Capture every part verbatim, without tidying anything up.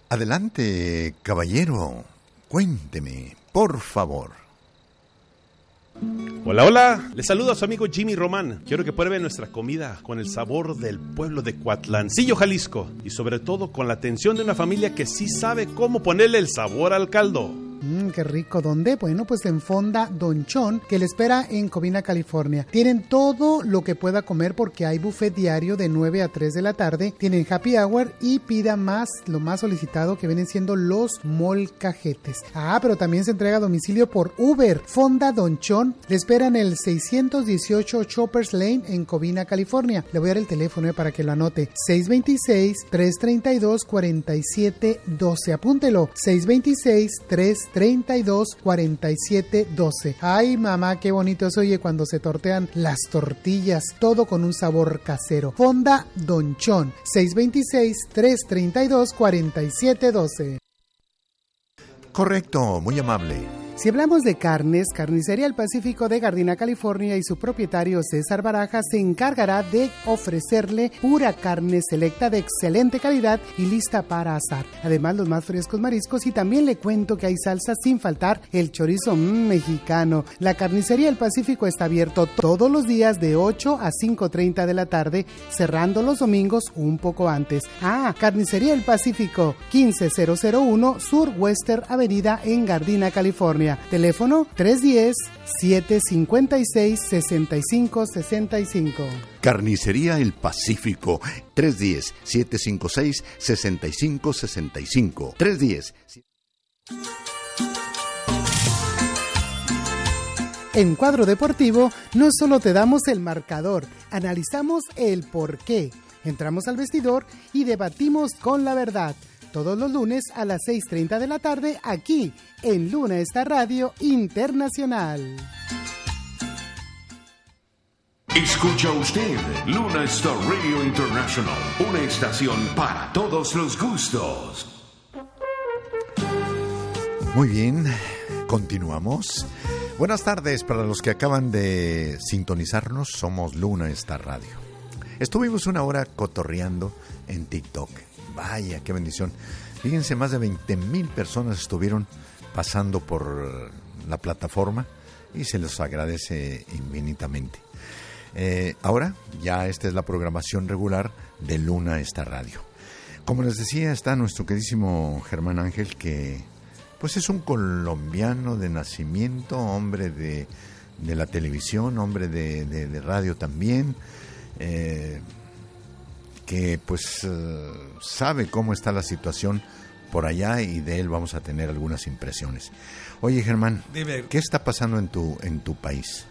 Adelante, caballero. Cuénteme, por favor. Hola, hola. Les saludo a su amigo Jimmy Román. Quiero que prueben nuestra comida con el sabor del pueblo de Coatlancillo, Jalisco. Y sobre todo con la atención de una familia que sí sabe cómo ponerle el sabor al caldo. Mmm, qué rico. ¿Dónde? Bueno, pues en Fonda Don Chon, que le espera en Covina, California. Tienen todo lo que pueda comer porque hay buffet diario de nueve a tres de la tarde. Tienen happy hour y pida más, lo más solicitado que vienen siendo los molcajetes. Ah, pero también se entrega a domicilio por Uber. Fonda Don Chon le esperan el seiscientos dieciocho Choppers Lane en Covina, California. Le voy a dar el teléfono eh, para que lo anote. seis dos seis, tres tres dos, cuatro siete uno dos. Apúntelo. seis dos seis, tres treinta y dos, cuarenta y siete, doce. Ay, mamá, qué bonito se oye cuando se tortean las tortillas, todo con un sabor casero. Fonda Don Chon, seis dos seis, tres treinta y dos, cuarenta y siete, doce. Correcto, muy amable. Si hablamos de carnes, Carnicería El Pacífico de Gardena, California, y su propietario César Baraja se encargará de ofrecerle pura carne selecta de excelente calidad y lista para asar. Además, los más frescos mariscos, y también le cuento que hay salsa sin faltar el chorizo mmm, mexicano. La Carnicería El Pacífico está abierto todos los días de ocho a cinco treinta de la tarde, cerrando los domingos un poco antes. Ah, Carnicería El Pacífico, quince mil uno Sur Western Avenida en Gardena, California. Teléfono tres uno cero, siete cinco seis, seis cinco seis cinco. Carnicería El Pacífico, tres uno cero, siete cinco seis, seis cinco seis cinco. tres uno cero. En Cuadro Deportivo no solo te damos el marcador, analizamos el porqué. Entramos al vestidor y debatimos con la verdad. Todos los lunes a las seis treinta de la tarde, aquí en Luna Star Radio Internacional. Escucha usted Luna Star Radio International, una estación para todos los gustos. Muy bien, continuamos. Buenas tardes para los que acaban de sintonizarnos, somos Luna Star Radio. Estuvimos una hora cotorreando en TikTok. Vaya, qué bendición. Fíjense, más de veinte mil personas estuvieron pasando por la plataforma y se les agradece infinitamente. Eh, ahora, ya esta es la programación regular de Luna Star Radio. Como les decía, está nuestro queridísimo Germán Ángel, que pues es un colombiano de nacimiento, hombre de, de la televisión, hombre de, de, de radio también, eh, que pues uh, sabe cómo está la situación por allá, y de él vamos a tener algunas impresiones. Oye, Germán, dime, ¿qué está pasando en tu en tu país?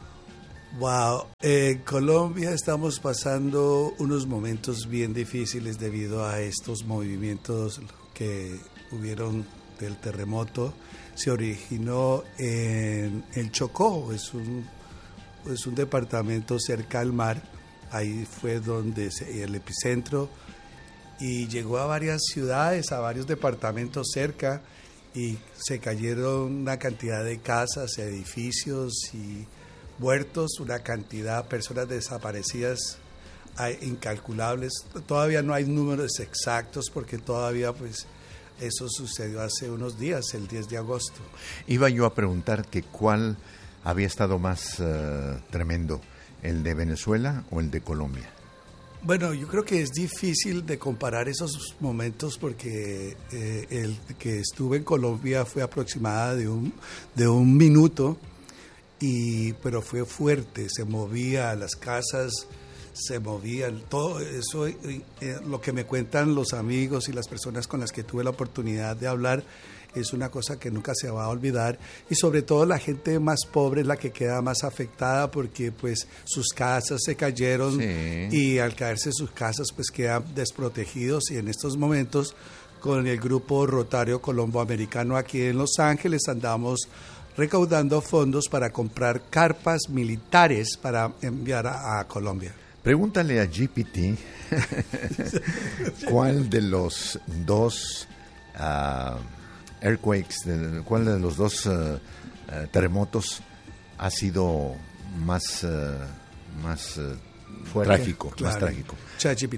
Wow, en Colombia estamos pasando unos momentos bien difíciles debido a estos movimientos que hubieron del terremoto. Se originó en el Chocó, es un, es un departamento cerca al mar. Ahí fue donde se, el epicentro, y llegó a varias ciudades, a varios departamentos cerca, y se cayeron una cantidad de casas, edificios y muertos, una cantidad de personas desaparecidas incalculables. Todavía no hay números exactos porque todavía pues eso sucedió hace unos días, el diez de agosto. Iba yo a preguntar que cuál había estado más uh, tremendo, ¿el de Venezuela o el de Colombia? Bueno, yo creo que es difícil de comparar esos momentos porque eh, el que estuve en Colombia fue aproximada de un, de un minuto, y, pero fue fuerte, se movía las casas, se movían, todo eso, eh, eh, lo que me cuentan los amigos y las personas con las que tuve la oportunidad de hablar, es una cosa que nunca se va a olvidar, y sobre todo la gente más pobre es la que queda más afectada porque pues sus casas se cayeron, sí. Y al caerse sus casas pues quedan desprotegidos, y en estos momentos con el grupo Rotario Colombo Americano aquí en Los Ángeles andamos recaudando fondos para comprar carpas militares para enviar a, a Colombia. Pregúntale a G P T cuál de los dos uh, earthquakes, de, cuál de los dos uh, uh, terremotos ha sido más, uh, más uh, trágico, claro. más trágico. ChatGPT.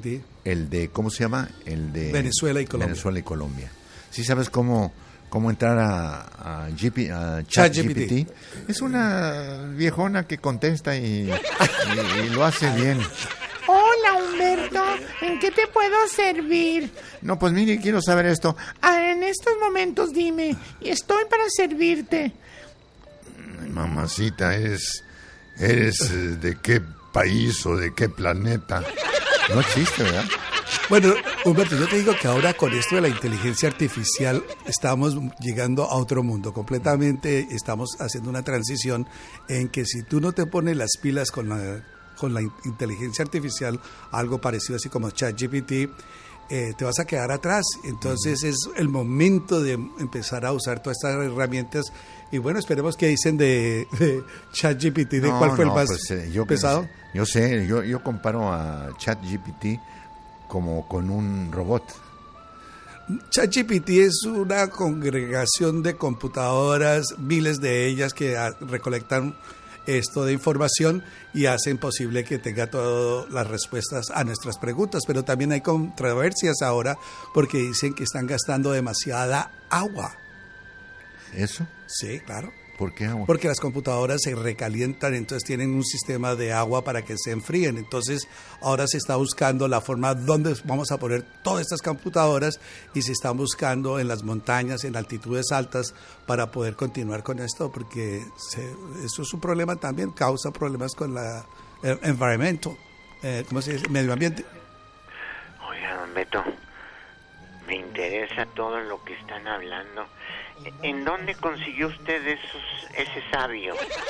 el de, ¿cómo se llama? El de Venezuela y Colombia. Venezuela y Colombia. ¿Sí sabes cómo, cómo entrar a, a, G P, a ChatGPT? Es una viejona que contesta y, y, y lo hace bien. Hola, Humberto, ¿en qué te puedo servir? No, pues mire, quiero saber esto. Ah, en estos momentos dime, y estoy para servirte. Mamacita, ¿eres, eres eh, de qué país o de qué planeta? No existe, ¿verdad? Bueno, Humberto, yo te digo que ahora con esto de la inteligencia artificial estamos llegando a otro mundo. Completamente estamos haciendo una transición en que si tú no te pones las pilas con la, con la inteligencia artificial, algo parecido así como ChatGPT, eh, te vas a quedar atrás. Entonces uh-huh. es el momento de empezar a usar todas estas herramientas. Y bueno, esperemos que dicen de, de ChatGPT, de no, cuál fue no, el más pues, eh, yo pesado. Pensé, yo sé, yo, yo comparo a ChatGPT como con un robot. ChatGPT es una congregación de computadoras, miles de ellas que a, recolectan esto de información y hacen posible que tenga todas las respuestas a nuestras preguntas. Pero también hay controversias ahora porque dicen que están gastando demasiada agua. ¿Eso? Sí, claro. ¿Por qué agua? Porque las computadoras se recalientan, entonces tienen un sistema de agua para que se enfríen. Entonces ahora se está buscando la forma donde vamos a poner todas estas computadoras y se están buscando en las montañas, en altitudes altas para poder continuar con esto, porque se, eso es un problema también, causa problemas con la el environmental, eh, ¿cómo se dice? Medio ambiente. Oiga, don Beto, me interesa todo lo que están hablando. ¿En dónde consiguió usted esos, ese sabio?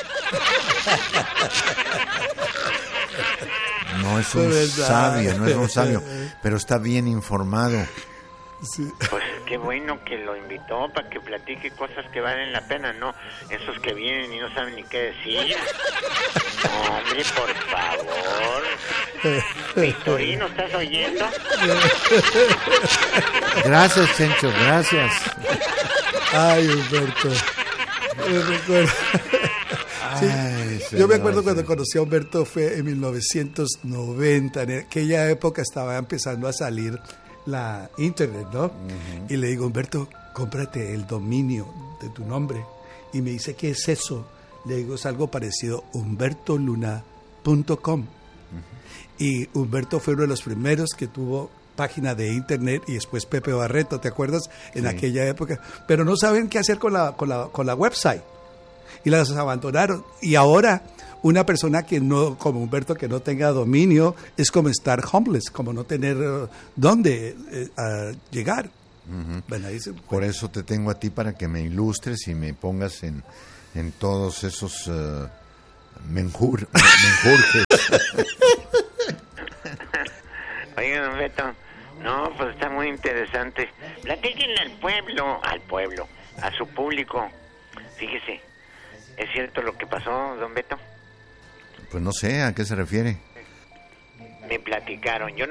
No es un sabio, no es un sabio, pero está bien informado. Sí. Pues qué bueno que lo invitó para que platique cosas que valen la pena, ¿no? Esos que vienen y no saben ni qué decir. Hombre, por favor. Victorino, ¿estás oyendo? Gracias, Chencho, gracias. Ay, Humberto. Me recuerdo. Sí, Ay, yo me acuerdo cuando conocí a Humberto fue en mil novecientos noventa. En aquella época estaba empezando a salir la internet, ¿no? Uh-huh. Y le digo, Humberto, cómprate el dominio de tu nombre. Y me dice, ¿qué es eso? Le digo, es algo parecido, humberto luna punto com. Uh-huh. Y Humberto fue uno de los primeros que tuvo página de internet y después Pepe Barreto, ¿te acuerdas? En sí. aquella época. Pero no saben qué hacer con la, con la, con la website. Y las abandonaron. Y ahora una persona que no, como Humberto, que no tenga dominio, es como estar homeless, como no tener uh, dónde eh, uh, llegar. Uh-huh. Bueno, ahí se, Por bueno. eso te tengo a ti para que me ilustres y me pongas en, en todos esos uh, menjur, menjurjes. Oigan, don Beto, no, pues está muy interesante. Platíquenle al pueblo, al pueblo, a su público. Fíjese, ¿es cierto lo que pasó, don Beto? Pues no sé, ¿a qué se refiere? Me platicaron, yo no